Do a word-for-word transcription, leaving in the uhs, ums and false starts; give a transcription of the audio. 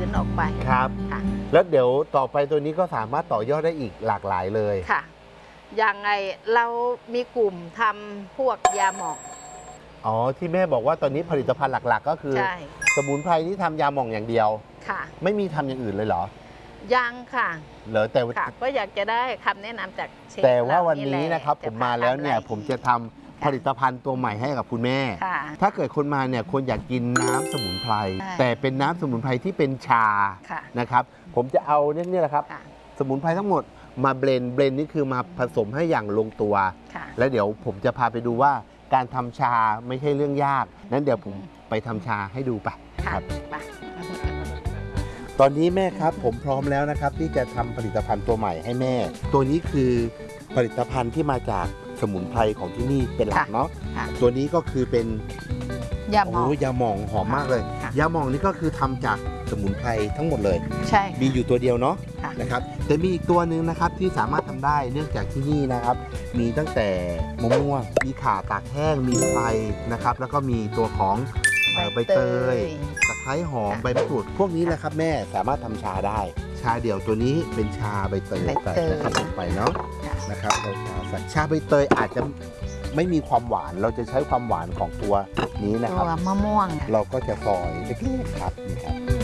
นออกไปครับแล้วเดี๋ยวต่อไปตัวนี้ก็สามารถต่อยอดได้อีกหลากหลายเลยค่ะอย่างไงเรามีกลุ่มทำพวกยาหมองอ๋อที่แม่บอกว่าตอนนี้ผลิตภัณฑ์หลักๆก็คือสมุนไพรที่ทำยาหม่องอย่างเดียวค่ะไม่มีทำอย่างอื่นเลยเหรอยังค่ะเหรอแต่ก็อยากจะได้คำแนะนำจากเชฟแต่ว่าวันนี้นะครับผมมาแล้วเนี่ยผมจะทำผลิตภัณฑ์ตัวใหม่ให้กับคุณแม่ถ้าเกิดคนมาเนี่ยคนอยากกินน้ำสมุนไพรแต่เป็นน้ำสมุนไพรที่เป็นชานะครับผมจะเอาเนี่ยนี่แหละครับสมุนไพรทั้งหมดมาเบลนเบลนนี่คือมาผสมให้อย่างลงตัวแล้วเดี๋ยวผมจะพาไปดูว่าการทำชาไม่ใช่เรื่องยากนั้นเดี๋ยวผมไปทำชาให้ดูไปครับตอนนี้แม่ครับผมพร้อมแล้วนะครับที่จะทำผลิตภัณฑ์ตัวใหม่ให้แม่ตัวนี้คือผลิตภัณฑ์ที่มาจากสมุนไพรของที่นี่เป็นหลักเนาะตัวนี้ก็คือเป็นยาหม่องยาหม่องหอมมากเลยยาหม่องนี่ก็คือทำจากสมุนไพรทั้งหมดเลยใช่มีอยู่ตัวเดียวเนาะนะครับแต่มีอีกตัวหนึ่งนะครับที่สามารถทำได้เนื่องจากที่นี่นะครับมีตั้งแต่มะม่วงมีข่าตากแห้งมีไฟนะครับแล้วก็มีตัวของใบเตยตะไคร้หอมใบมะกรูดพวกนี้แหละครับแม่สามารถทำชาได้ชาเดี่ยวตัวนี้เป็นชาใบเตยใส่นะครับลงไปเนาะนะครับเราชาชาใบเตยอาจจะไม่มีความหวานเราจะใช้ความหวานของตัวนี้นะครับตัวมะม่วงเราก็จะซอยเล็กๆครับนี่ครับ